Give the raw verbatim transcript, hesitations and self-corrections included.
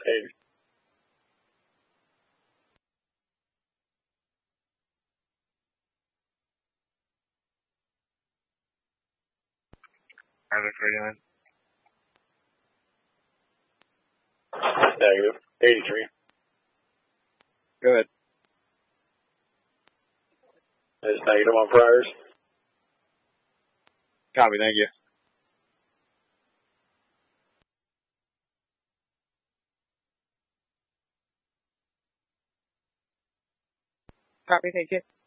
eighty. Roger thirty-nine. Negative. eighty-three. Go ahead. It's negative on priors. Copy, thank you. Copy, thank you.